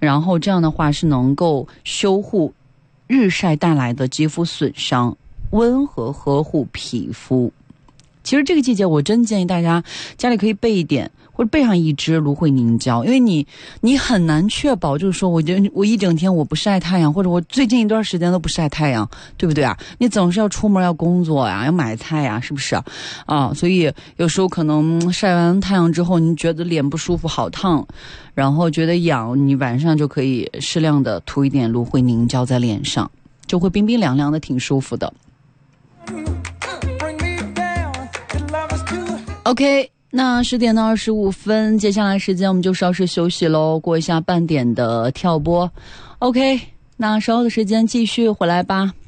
然后这样的话是能够修护日晒带来的肌肤损伤，温和呵护皮肤。其实这个季节我真建议大家家里可以备一点，或者备上一支芦荟凝胶，因为你很难确保，就是说我一整天我不晒太阳，或者我最近一段时间都不晒太阳，对不对啊？你总是要出门要工作呀，要买菜呀，是不是啊？所以有时候可能晒完太阳之后，你觉得脸不舒服，好烫，然后觉得痒，你晚上就可以适量的涂一点芦荟凝胶在脸上，就会冰冰凉凉的，挺舒服的。OK， 那10点到25分，接下来时间我们就稍事休息喽，过一下半点的跳播。OK， 那稍后的时间继续回来吧。